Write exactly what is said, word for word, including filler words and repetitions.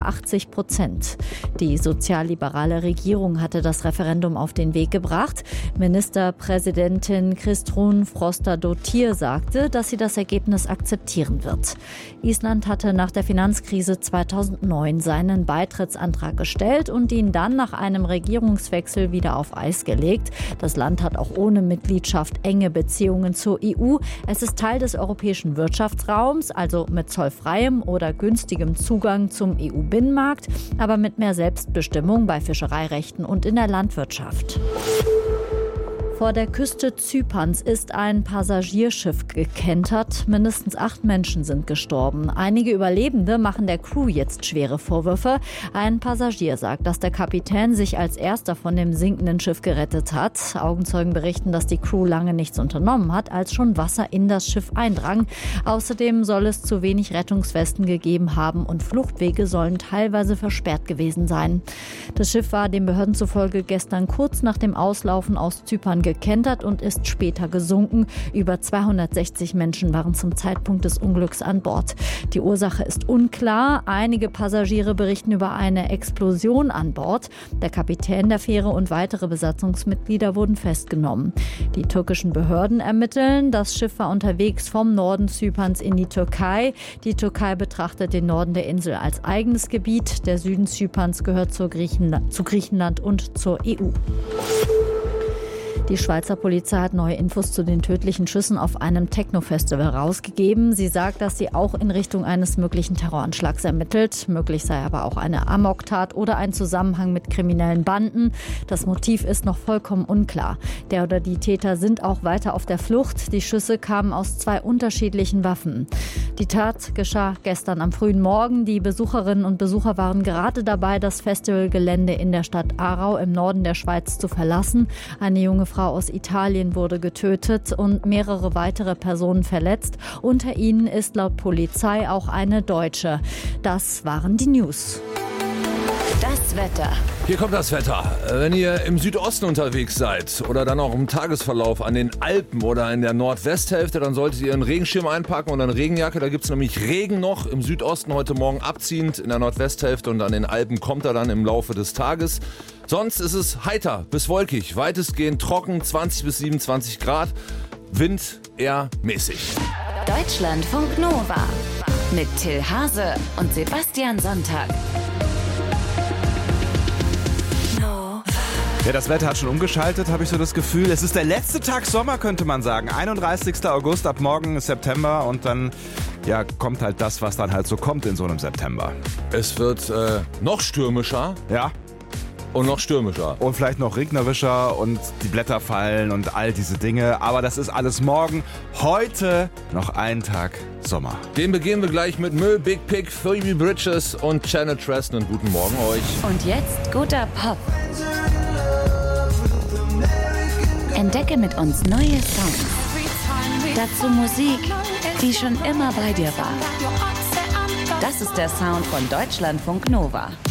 achtzig Prozent. Die sozialliberale Regierung hatte das Referendum auf den Weg gebracht. Ministerpräsidentin Kristrún Frostadóttir sagte, dass sie das Ergebnis akzeptieren wird. Island hatte nach der Finanzkrise zweitausendneun seinen Beitrittsantrag gestellt und ihn dann nach einem Regierungswechsel wieder auf Eis gelegt. Das Land hat auch ohne Mitgliedschaft enge Beziehungen zur E U. Es ist Teil des europäischen Wirtschaftsraums, also mit zollfreiem oder günstigem Zugang zum E U-Binnenmarkt, aber mit mehr Selbstbestimmung bei Fischereirechten und in der Landwirtschaft. Vor der Küste Zyperns ist ein Passagierschiff gekentert. Mindestens acht Menschen sind gestorben. Einige Überlebende machen der Crew jetzt schwere Vorwürfe. Ein Passagier sagt, dass der Kapitän sich als erster von dem sinkenden Schiff gerettet hat. Augenzeugen berichten, dass die Crew lange nichts unternommen hat, als schon Wasser in das Schiff eindrang. Außerdem soll es zu wenig Rettungswesten gegeben haben und Fluchtwege sollen teilweise versperrt gewesen sein. Das Schiff war den Behörden zufolge gestern kurz nach dem Auslaufen aus Zypern gekentert und ist später gesunken. Über zweihundertsechzig Menschen waren zum Zeitpunkt des Unglücks an Bord. Die Ursache ist unklar. Einige Passagiere berichten über eine Explosion an Bord. Der Kapitän der Fähre und weitere Besatzungsmitglieder wurden festgenommen. Die türkischen Behörden ermitteln. Das Schiff war unterwegs vom Norden Zyperns in die Türkei. Die Türkei betrachtet den Norden der Insel als eigenes Gebiet. Der Süden Zyperns gehört zur Griechenland, zu Griechenland und zur E U. Die Schweizer Polizei hat neue Infos zu den tödlichen Schüssen auf einem Techno-Festival rausgegeben. Sie sagt, dass sie auch in Richtung eines möglichen Terroranschlags ermittelt. Möglich sei aber auch eine Amoktat oder ein Zusammenhang mit kriminellen Banden. Das Motiv ist noch vollkommen unklar. Der oder die Täter sind auch weiter auf der Flucht. Die Schüsse kamen aus zwei unterschiedlichen Waffen. Die Tat geschah gestern am frühen Morgen. Die Besucherinnen und Besucher waren gerade dabei, das Festivalgelände in der Stadt Aarau im Norden der Schweiz zu verlassen. Eine junge Frau aus Italien wurde getötet und mehrere weitere Personen verletzt. Unter ihnen ist laut Polizei auch eine Deutsche. Das waren die News. Das Wetter. Hier kommt das Wetter. Wenn ihr im Südosten unterwegs seid oder dann auch im Tagesverlauf an den Alpen oder in der Nordwesthälfte, dann solltet ihr einen Regenschirm einpacken und eine Regenjacke. Da gibt es nämlich Regen noch im Südosten heute Morgen abziehend, in der Nordwesthälfte und an den Alpen kommt er dann im Laufe des Tages. Sonst ist es heiter bis wolkig, weitestgehend trocken, zwanzig bis siebenundzwanzig Grad, Wind eher mäßig. Deutschlandfunk Nova mit Till Hase und Sebastian Sonntag. Ja, das Wetter hat schon umgeschaltet, habe ich so das Gefühl. Es ist der letzte Tag Sommer, könnte man sagen. einunddreißigster August, ab morgen ist September und dann ja, kommt halt das, was dann halt so kommt in so einem September. Es wird äh, noch stürmischer. Ja. Und noch stürmischer. Und vielleicht noch regnerischer und die Blätter fallen und all diese Dinge. Aber das ist alles morgen. Heute noch ein Tag Sommer. Den beginnen wir gleich mit Mö, Big Pig, Phoebe Bridgers und Janet Treston. Guten Morgen euch. Und jetzt guter Pop. Entdecke mit uns neue Songs. Dazu Musik, die schon immer bei dir war. Das ist der Sound von Deutschlandfunk Nova.